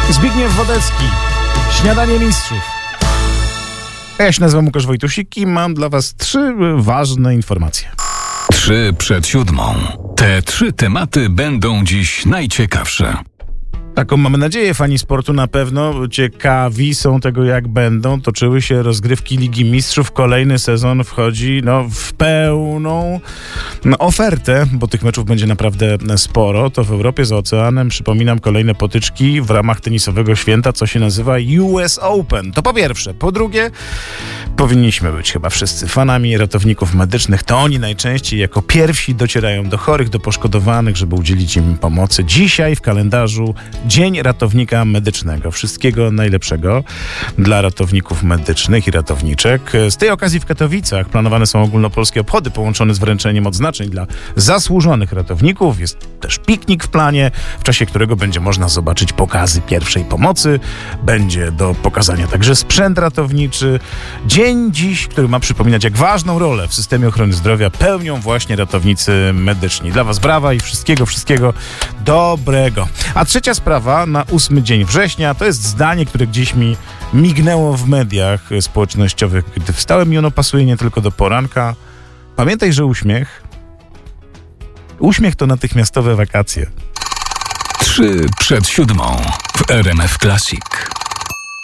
Zbigniew Wodecki, Śniadanie Mistrzów. Ja się nazywam Łukasz Wojtusik i mam dla was 3 ważne informacje. 3 przed 7. Te 3 tematy będą dziś najciekawsze. Taką mamy nadzieję, fani sportu na pewno ciekawi są tego, jak będą toczyły się rozgrywki Ligi Mistrzów. Kolejny sezon wchodzi w pełną ofertę, bo tych meczów będzie naprawdę sporo. To w Europie za oceanem, przypominam, kolejne potyczki w ramach tenisowego święta, co się nazywa US Open. To po pierwsze. Po drugie, powinniśmy być chyba wszyscy fanami ratowników medycznych. To oni najczęściej jako pierwsi docierają do chorych, do poszkodowanych, żeby udzielić im pomocy. Dzisiaj w kalendarzu Dzień Ratownika Medycznego. Wszystkiego najlepszego dla ratowników medycznych i ratowniczek. Z tej okazji w Katowicach planowane są ogólnopolskie obchody połączone z wręczeniem odznaczeń dla zasłużonych ratowników. Jest też piknik w planie, w czasie którego będzie można zobaczyć pokazy pierwszej pomocy. Będzie do pokazania także sprzęt ratowniczy. Dzień dziś, który ma przypominać, jak ważną rolę w systemie ochrony zdrowia pełnią właśnie ratownicy medyczni. Dla was brawa i wszystkiego dobrego. A trzecia sprawa na 8 dzień września to jest zdanie, które gdzieś mi mignęło w mediach społecznościowych, gdy wstałem i ono pasuje nie tylko do poranka. Pamiętaj, że uśmiech to natychmiastowe wakacje. 3 przed 7 w RMF Classic.